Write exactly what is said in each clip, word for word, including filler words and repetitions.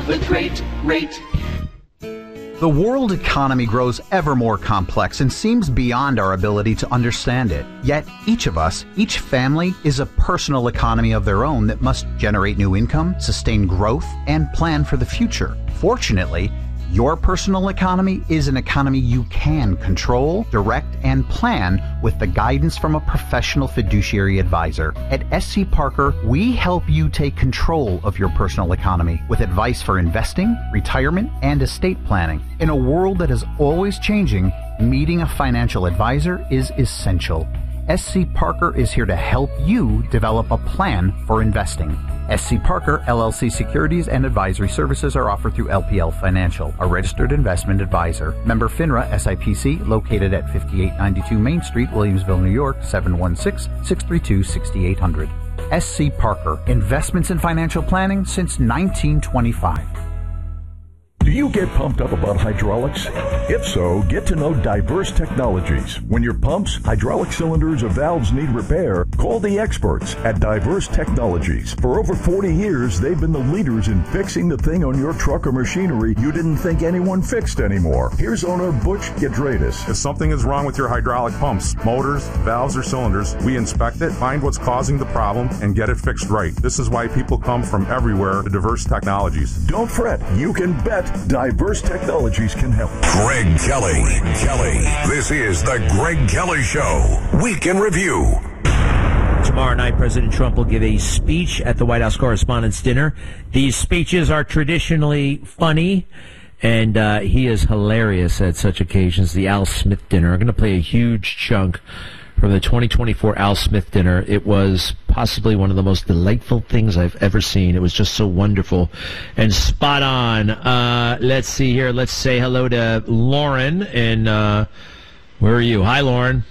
of a great rate. The world economy grows ever more complex and seems beyond our ability to understand it. Yet each of us, each family, is a personal economy of their own that must generate new income, sustain growth, and plan for the future. Fortunately, your personal economy is an economy you can control, direct, and plan with the guidance from a professional fiduciary advisor. At S C Parker, we help you take control of your personal economy with advice for investing, retirement, and estate planning. In a world that is always changing, meeting a financial advisor is essential. S C Parker is here to help you develop a plan for investing. S C Parker, L L C Securities and Advisory Services are offered through L P L Financial, a registered investment advisor. Member FINRA S I P C, located at fifty-eight ninety-two Main Street, Williamsville, New York, seven one six, six three two, six eight zero zero. S C Parker, investments in financial planning since nineteen twenty-five. Do you get pumped up about hydraulics? If so, get to know Diverse Technologies. When your pumps, hydraulic cylinders, or valves need repair, call the experts at Diverse Technologies. For over forty years, they've been the leaders in fixing the thing on your truck or machinery you didn't think anyone fixed anymore. Here's owner Butch Gidradis. If something is wrong with your hydraulic pumps, motors, valves, or cylinders, we inspect it, find what's causing the problem, and get it fixed right. This is why people come from everywhere to Diverse Technologies. Don't fret. You can bet Diverse Technologies can help. Greg Kelly. Greg Kelly. This is the Greg Kelly Show. Week in Review. Tomorrow night, President Trump will give a speech at the White House Correspondents' Dinner. These speeches are traditionally funny, and uh, he is hilarious at such occasions. The Al Smith Dinner. I'm going to play a huge chunk from the twenty twenty-four Al Smith Dinner. It was possibly one of the most delightful things I've ever seen. It was just so wonderful and spot on. Uh, let's see here. Let's say hello to Lauren. And uh, where are you? Hi, Lauren.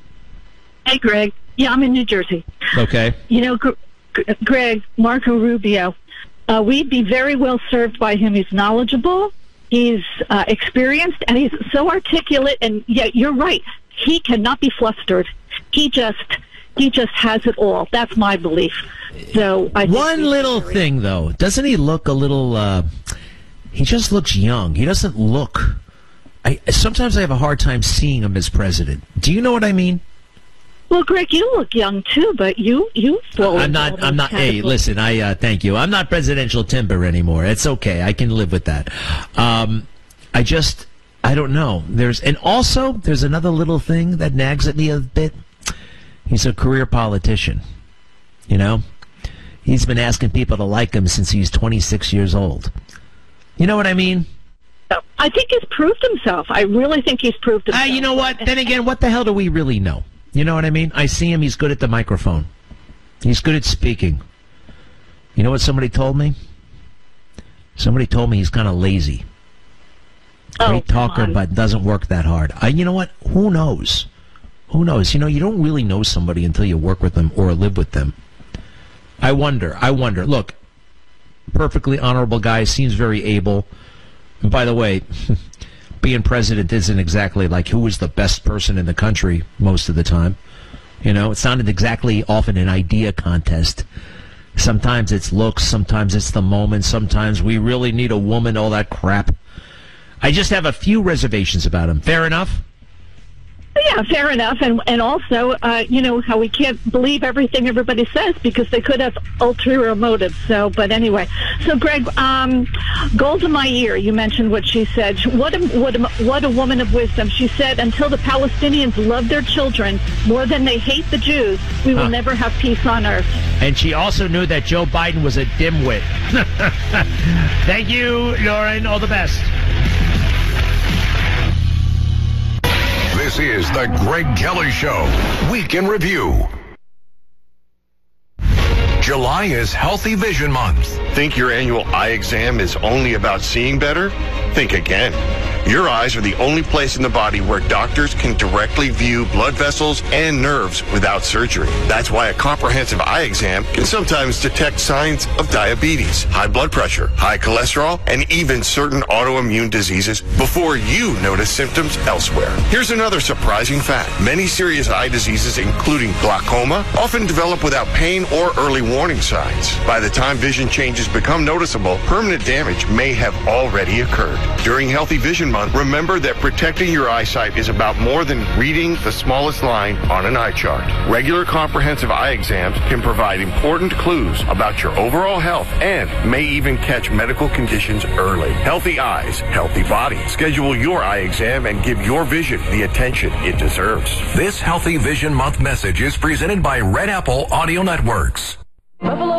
Hey, Greg. Yeah, I'm in New Jersey. Okay. You know, Gr- Gr- Greg, Marco Rubio, uh, we'd be very well served by him. He's knowledgeable, he's uh, experienced, and he's so articulate. And yeah, you're right. He cannot be flustered. He just, he just has it all. That's my belief. So I think one little thing, though, doesn't he look a little? Uh, he just looks young. He doesn't look. I sometimes I have a hard time seeing him as president. Do you know what I mean? Well, Greg, you look young too, but you you fall. I'm not. I'm not. Hey, listen. I uh, thank you. I'm not presidential timber anymore. It's okay. I can live with that. Um, I just. I don't know. There's and also there's another little thing that nags at me a bit. He's a career politician. You know, he's been asking people to like him since he's twenty-six years old. You know what I mean? I think he's proved himself. I really think he's proved himself. Uh, you know what? Then again, what the hell do we really know? You know what I mean? I see him. He's good at the microphone. He's good at speaking. You know what somebody told me? Somebody told me he's kind of lazy. Great oh, talker, but doesn't work that hard. I, you know what? Who knows? Who knows? You know, you don't really know somebody until you work with them or live with them. I wonder. I wonder. Look, perfectly honorable guy, seems very able. And by the way, being president isn't exactly like who is the best person in the country most of the time. You know, it's not exactly often an idea contest. Sometimes it's looks, sometimes it's the moment, sometimes we really need a woman, all that crap. I just have a few reservations about him. Fair enough? Yeah, fair enough. And and also, uh, you know, how we can't believe everything everybody says because they could have ulterior motives. So, but anyway. So, Greg, um, Golda Meir, you mentioned what she said. What a, what, a, what a woman of wisdom. She said, until the Palestinians love their children more than they hate the Jews, we will huh. never have peace on earth. And she also knew that Joe Biden was a dimwit. Thank you, Lauren. All the best. This is the Greg Kelly Show, Week in Review. July is Healthy Vision Month. Think your annual eye exam is only about seeing better? Think again. Your eyes are the only place in the body where doctors can directly view blood vessels and nerves without surgery. That's why a comprehensive eye exam can sometimes detect signs of diabetes, high blood pressure, high cholesterol, and even certain autoimmune diseases before you notice symptoms elsewhere. Here's another surprising fact. Many serious eye diseases, including glaucoma, often develop without pain or early warning signs. By the time vision changes become noticeable, permanent damage may have already occurred. During Healthy Vision Month, remember that protecting your eyesight is about more than reading the smallest line on an eye chart. Regular comprehensive eye exams can provide important clues about your overall health and may even catch medical conditions early. Healthy eyes, healthy body. Schedule your eye exam and give your vision the attention it deserves. This Healthy Vision Month message is presented by Red Apple Audio Networks.